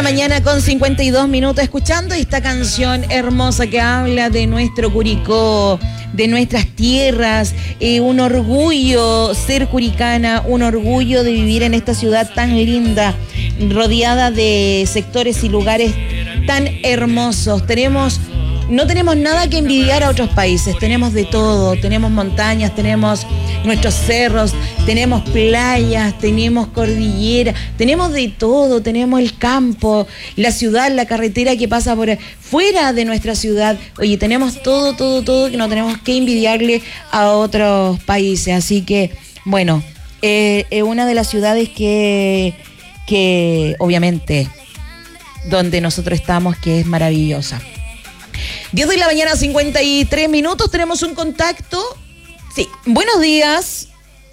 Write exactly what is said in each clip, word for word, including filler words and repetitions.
la mañana con cincuenta y dos minutos, escuchando esta canción hermosa que habla de nuestro Curicó, de nuestras tierras, eh, un orgullo ser curicana, un orgullo de vivir en esta ciudad tan linda, rodeada de sectores y lugares tan hermosos. Tenemos, no tenemos nada que envidiar a otros países, tenemos de todo, tenemos montañas, tenemos nuestros cerros, tenemos playas, tenemos cordillera, tenemos de todo, tenemos el campo, la ciudad, la carretera que pasa por fuera de nuestra ciudad. Oye, tenemos todo, todo, todo que no tenemos que envidiarle a otros países. Así que, bueno, eh, es una de las ciudades que, que obviamente, donde nosotros estamos, que es maravillosa. diez de la mañana, cincuenta y tres minutos, tenemos un contacto. Sí, buenos días.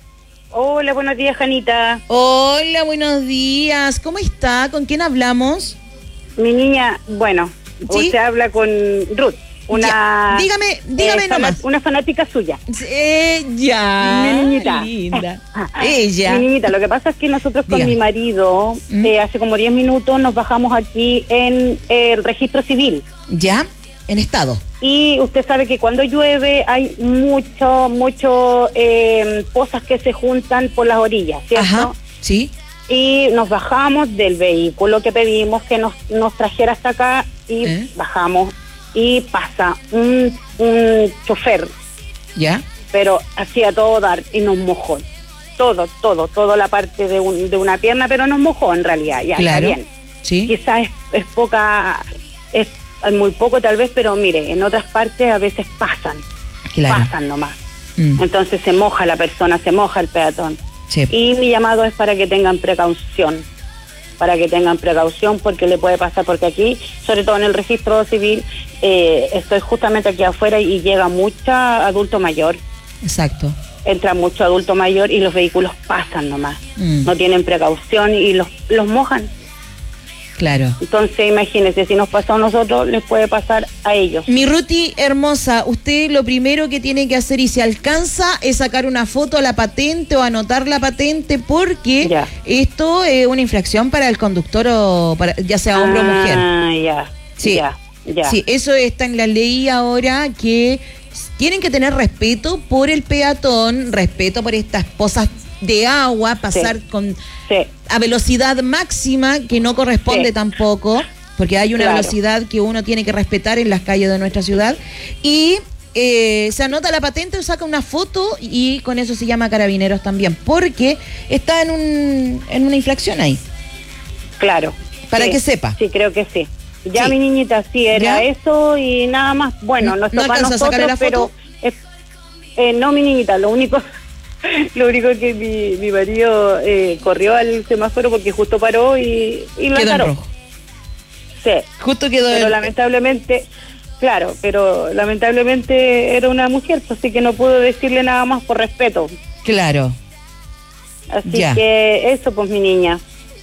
Hola, buenos días, Janita. Hola, buenos días. ¿Cómo está? ¿Con quién hablamos? Mi niña, bueno, ¿Sí? usted habla con Ruth, una... Ya. Dígame, dígame eh, nomás. Una fanática suya. Ella. Mi niñita. Linda. Ella. Mi niñita, lo que pasa es que nosotros con Dígame. mi marido, ¿Mm? eh, hace como diez minutos nos bajamos aquí en eh, el registro civil. ¿Ya? En estado. Y usted sabe que cuando llueve hay mucho, mucho eh, pozas que se juntan por las orillas, ¿cierto? Ajá, sí. Y nos bajamos del vehículo que pedimos que nos, nos trajera hasta acá y ¿Eh? bajamos y pasa un, un chofer, ¿Ya? pero hacía todo dar y nos mojó. Todo, todo, toda la parte de, un, de una pierna, pero nos mojó en realidad, ya Claro. está bien. Sí. Quizás es, es poca, es muy poco tal vez, pero mire, en otras partes a veces pasan, Claro. pasan nomás. Mm, Entonces se moja la persona, se moja el peatón. sí. Y mi llamado es para que tengan precaución, para que tengan precaución porque le puede pasar, porque aquí, sobre todo en el registro civil, eh, estoy justamente aquí afuera y llega mucha adulto mayor, Exacto. entra mucho adulto mayor y los vehículos pasan nomás, Mm, no tienen precaución y los, los mojan. claro. Entonces imagínense, si nos pasó a nosotros, les puede pasar a ellos. Mi Ruti hermosa, usted lo primero que tiene que hacer, y si alcanza, es sacar una foto a la patente o anotar la patente, porque Ya. esto es una infracción para el conductor, o para, ya sea hombre o mujer. Ah, ya, Sí. ya, ya. Sí, eso está en la ley ahora, que tienen que tener respeto por el peatón, respeto por estas pozas de agua, pasar Sí. con Sí. a velocidad máxima, que no corresponde Sí. tampoco, porque hay una Claro. velocidad que uno tiene que respetar en las calles de nuestra ciudad. Y eh, se anota la patente o saca una foto, y con eso se llama Carabineros también, porque está en, un, en una infracción ahí, Claro. para Sí, que sepa. Sí, creo que sí. Ya, Sí. mi niñita, sí, era ¿Ya? eso y nada más. Bueno, ¿No- no, no está para alcanza a nosotros, sacarle la pero... es- eh, no, mi niñita, lo único... Lo único que mi, mi marido eh, corrió al semáforo porque justo paró y, y lo Quedó en paró. rojo. Sí, Justo quedó pero en- lamentablemente... Claro, pero lamentablemente era una mujer, pues, así que no puedo decirle nada más por respeto. Claro. Así Ya. que eso, pues, mi niña.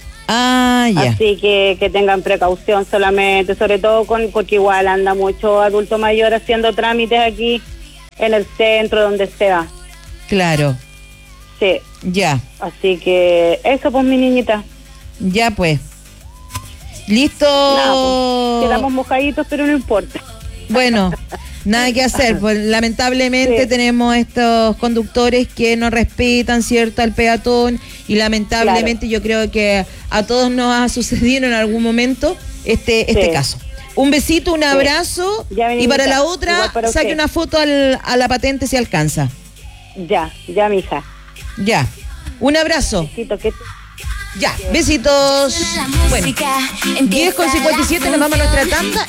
Ah, ya. Así que que tengan precaución solamente, sobre todo con porque igual anda mucho adulto mayor haciendo trámites aquí en el centro, donde sea. Claro. Sí, Ya. así que eso, pues, mi niñita. Ya, pues. Listo. Nada, pues, quedamos mojaditos, pero no importa. Bueno, nada que hacer, pues lamentablemente Sí. tenemos estos conductores que no respetan, ¿cierto?, al peatón, y lamentablemente yo creo que a todos nos ha sucedido en algún momento este, este Sí. caso. Un besito, un abrazo, Ya, y para niñita, la otra, igual para saque usted. una foto al- a la patente si alcanza. Ya, ya, mija. Ya, un abrazo. Besito, que Ya, besitos. Bueno, diez con cincuenta y siete, nos vamos a nuestra tanda.